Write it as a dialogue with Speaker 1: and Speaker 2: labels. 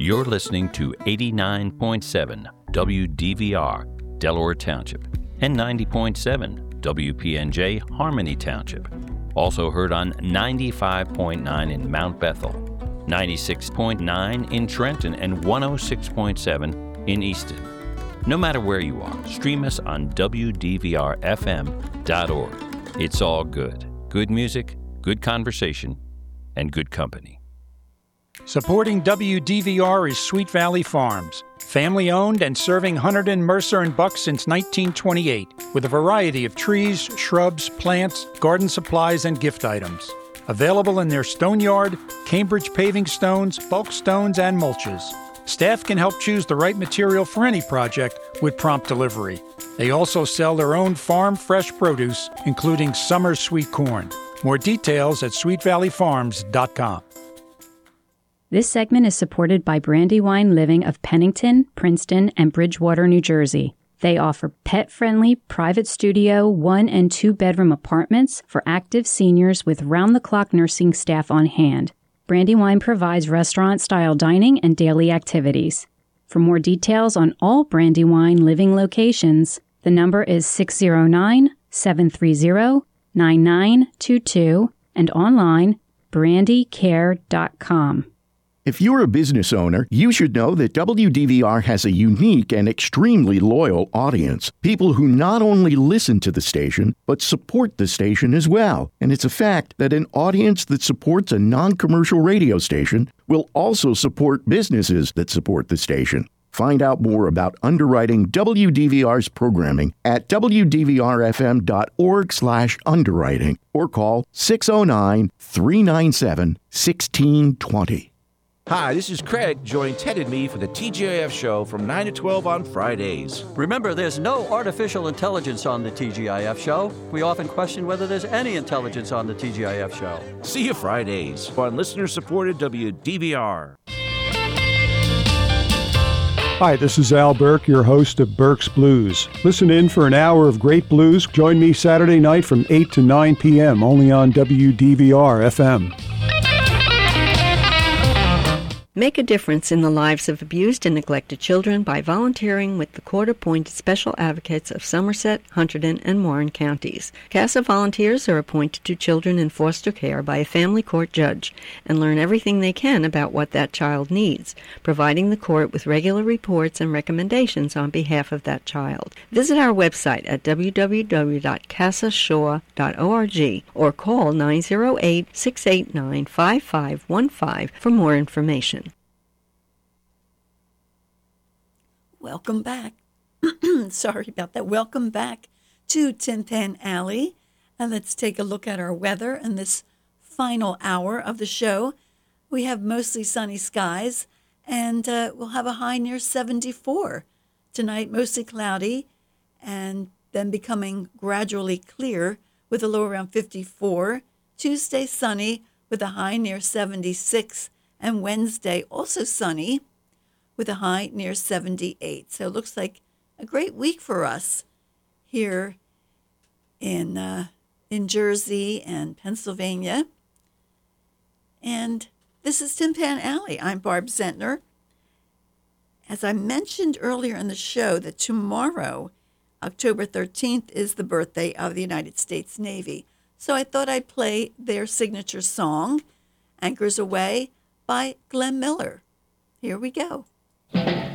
Speaker 1: You're listening to 89.7 WDVR, Delaware Township, and 90.7 WPNJ, Harmony Township. Also heard on 95.9 in Mount Bethel, 96.9 in Trenton, and 106.7 in Easton. No matter where you are, stream us on WDVRFM.org. It's all good. Good music, good conversation, and good company.
Speaker 2: Supporting WDVR is Sweet Valley Farms, family-owned and serving Hunterdon, Mercer, and Buck since 1928, with a variety of trees, shrubs, plants, garden supplies, and gift items. Available in their stone yard, Cambridge paving stones, bulk stones, and mulches. Staff can help choose the right material for any project with prompt delivery. They also sell their own farm fresh produce, including summer sweet corn. More details at sweetvalleyfarms.com.
Speaker 3: This segment is supported by Brandywine Living of Pennington, Princeton, and Bridgewater, New Jersey. They offer pet-friendly, private studio, 1- and 2-bedroom apartments for active seniors with round-the-clock nursing staff on hand. Brandywine provides restaurant-style dining and daily activities. For more details on all Brandywine Living locations, the number is 609-730-9922 and online, brandycare.com.
Speaker 4: If you're a business owner, you should know that WDVR has a unique and extremely loyal audience. People who not only listen to the station, but support the station as well. And it's a fact that an audience that supports a non-commercial radio station will also support businesses that support the station. Find out more about underwriting WDVR's programming at WDVRFM.org/underwriting or call 609-397-1620.
Speaker 5: Hi, this is Craig. Join Ted and me for the TGIF show from 9 to 12 on Fridays.
Speaker 6: Remember, there's no artificial intelligence on the TGIF show. We often question whether there's any intelligence on the TGIF show.
Speaker 5: See you Fridays on listener-supported WDVR.
Speaker 7: Hi, this is Al Burke, your host of Burke's Blues. Listen in for an hour of great blues. Join me Saturday night from 8 to 9 p.m. only on WDVR-FM.
Speaker 8: Make a difference in the lives of abused and neglected children by volunteering with the court-appointed special advocates of Somerset, Hunterdon, and Warren counties. CASA volunteers are appointed to children in foster care by a family court judge and learn everything they can about what that child needs, providing the court with regular reports and recommendations on behalf of that child. Visit our website at www.casashaw.org or call 908-689-5515 for more information.
Speaker 9: Welcome back. Sorry about that. Welcome back to Tin Pan Alley. And let's take a look at our weather in this final hour of the show. We have mostly sunny skies, and we'll have a high near 74. Tonight, mostly cloudy, and then becoming gradually clear with a low around 54. Tuesday, sunny with a high near 76. And Wednesday, also sunny with a high near 78. So it looks like a great week for us here in Jersey and Pennsylvania. And this is Tin Pan Alley. I'm Barb Zentner. As I mentioned earlier in the show, that tomorrow, October 13th, is the birthday of the United States Navy. So I thought I'd play their signature song, Anchors Aweigh, by Glenn Miller. Here we go.